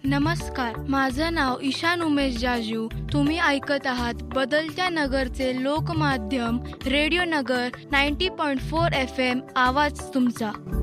नमस्कार, माझं नाव ईशान उमेश जाजू. तुम्ही ऐकत आहात बदलत्या नगरचे लोकमाध्यम रेडिओ नगर 90.4 FM. आवाज तुमचा.